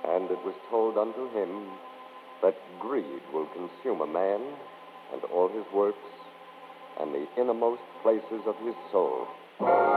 And it was told unto him that greed will consume a man and all his works and the innermost places of his soul.